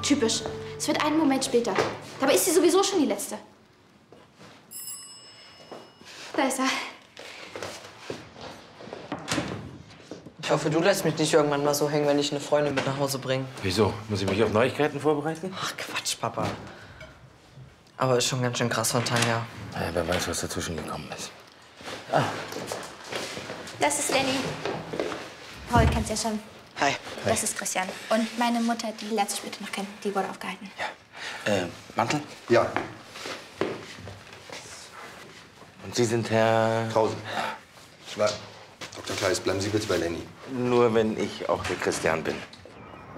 Typisch. Es wird einen Moment später. Dabei ist sie sowieso schon die Letzte. Da ist er. Ich hoffe, du lässt mich nicht irgendwann mal so hängen, wenn ich eine Freundin mit nach Hause bringe. Wieso? Muss ich mich auf Neuigkeiten vorbereiten? Ach, Quatsch, Papa. Aber ist schon ganz schön krass von Tanja. Ja, wer weiß, was dazwischen gekommen ist. Das ist Lenny. Paul kennt's ja schon. Hi. Das ist Christian. Und meine Mutter, die lernt sich bitte noch kennen. Die wurde aufgehalten. Ja. Mantel? Ja, Und Sie sind Herr... draußen. Dr. Kleis, bleiben Sie bitte bei Lenny. Nur wenn ich auch der Christian bin.